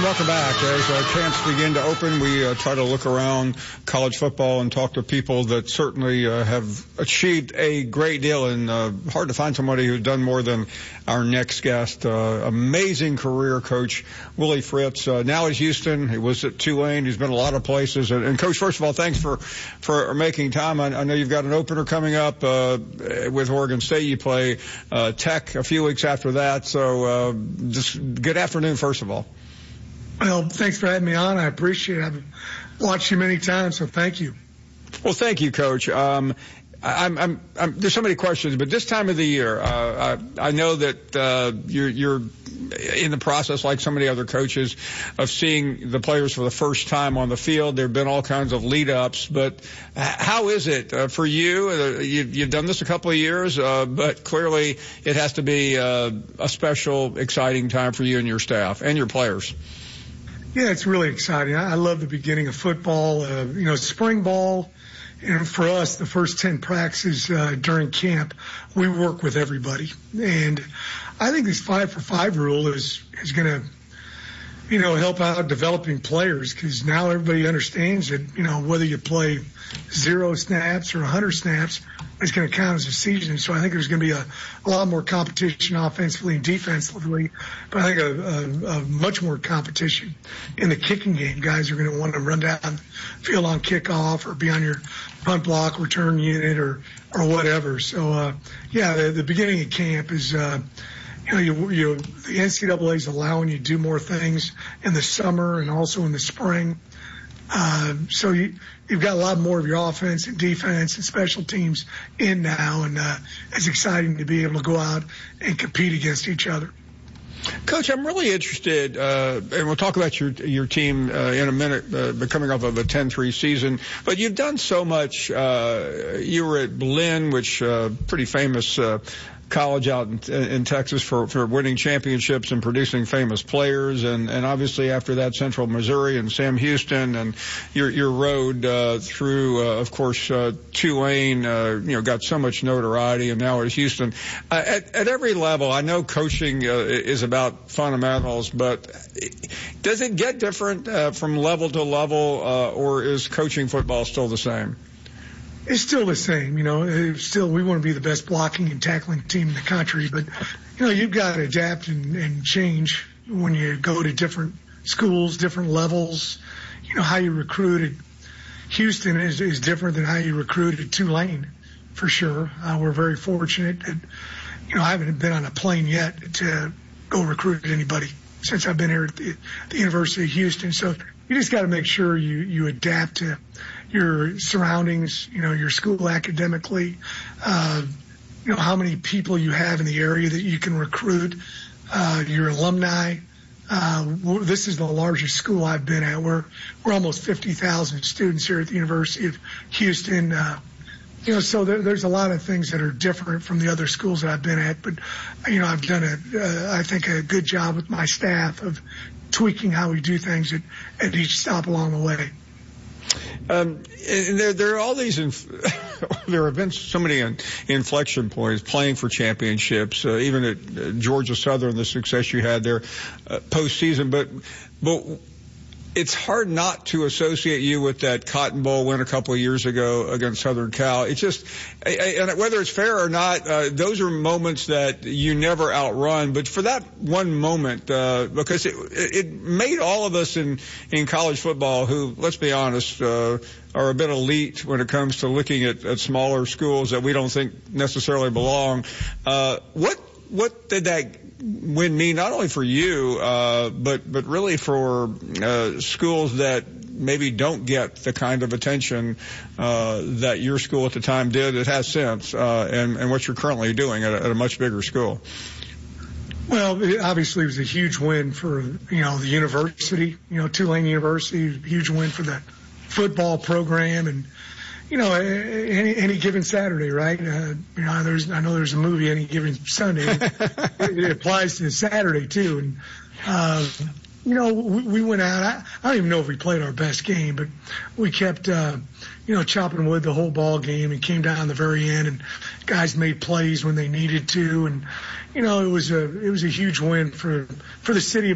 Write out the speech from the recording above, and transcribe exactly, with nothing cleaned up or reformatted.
And welcome back. As our camps begin to open, we uh, try to look around college football and talk to people that certainly uh, have achieved a great deal, and uh, hard to find somebody who's done more than our next guest. Uh, amazing career, Coach Willie Fritz. Uh, now at Houston. He was at Tulane. He's been a lot of places. And, and Coach, first of all, thanks for, for making time. I, I know you've got an opener coming up uh, with Oregon State. You play uh, Tech a few weeks after that. So uh, just good afternoon, first of all. Well, thanks for having me on. I appreciate it. I've watched you many times, so thank you. Well, thank you, Coach. Um, I'm, I'm, I'm, there's so many questions, but this time of the year, uh, I, I know that uh, you're, you're in the process, like so many other coaches, of seeing the players for the first time on the field. There have been all kinds of lead-ups, but how is it uh, for you? Uh, you've, you've done this a couple of years, uh, but clearly it has to be uh, a special, exciting time for you and your staff and your players. Yeah, it's really exciting. I love the beginning of football, uh, you know, spring ball. And for us, the first ten practices uh, during camp, we work with everybody. And I think this five for five rule is, is going to, you know, help out developing players, because now everybody understands that, you know, whether you play zero snaps or one hundred snaps, it's going to count as a season. So I think there's going to be a, a lot more competition offensively and defensively, but I think a, a, a much more competition in the kicking game. Guys are going to want to run down the field on kickoff or be on your punt block, return unit, or or whatever. So, uh, yeah, the, the beginning of camp is, uh, you know, you, you, the N C double A is allowing you to do more things in the summer and also in the spring. Uh, so you, you've got a lot more of your offense and defense and special teams in now, and uh, it's exciting to be able to go out and compete against each other. Coach, I'm really interested, uh, and we'll talk about your your team uh, in a minute, uh, coming off of a ten three season, but you've done so much. Uh, you were at Blinn, which uh, pretty famous uh, college out in, in Texas for, for winning championships and producing famous players, and, and obviously after that Central Missouri and Sam Houston, and your your road uh, through, uh, of course, uh, Tulane, uh, you know, got so much notoriety, and now at Houston. Uh, at, at every level, I know coaching uh, is about fundamentals, but does it get different uh, from level to level, uh, or is coaching football still the same? It's still the same, you know. It's still, we want to be the best blocking and tackling team in the country, but you know, you've got to adapt and, and change when you go to different schools, different levels. You know, how you recruit at Houston is, is different than how you recruit at Tulane, for sure. Uh, we're very fortunate that, you know, I haven't been on a plane yet to go recruit anybody since I've been here at the, the University of Houston. So you just got to make sure you, you adapt to your surroundings, you know, your school academically, uh, you know, how many people you have in the area that you can recruit, uh, your alumni. Uh, this is the largest school I've been at. We're, we're almost fifty thousand students here at the University of Houston. Uh, you know, so there, there's a lot of things that are different from the other schools that I've been at, but, you know, I've done a, uh, I think a good job with my staff of tweaking how we do things at, at each stop along the way. Um, and there, there are all these, inf- there have been so many in, inflection points, playing for championships, uh, even at uh, Georgia Southern, the success you had there, uh, postseason, but, but it's hard not to associate you with that Cotton Bowl win a couple of years ago against Southern Cal. It's just, and whether it's fair or not, uh, those are moments that you never outrun. But for that one moment, uh, because it, it made all of us in, in college football who, let's be honest, uh, are a bit elite when it comes to looking at, at smaller schools that we don't think necessarily belong. Uh, what, what did that win mean, not only for you, uh, but, but really for, uh, schools that maybe don't get the kind of attention, uh, that your school at the time did, it has since, uh, and, and what you're currently doing at a, at a much bigger school? Well, it obviously was a huge win for, you know, the university, you know, Tulane University, huge win for the football program, and, you know, any, any given Saturday, right? Uh, you know, there's, I know there's a movie, Any Given Sunday. it, it applies to Saturday too. And, uh, you know, we, we went out. I, I don't even know if we played our best game, but we kept, uh, you know, chopping wood the whole ball game and came down the very end, and guys made plays when they needed to. And, you know, it was a, it was a huge win for, for the city of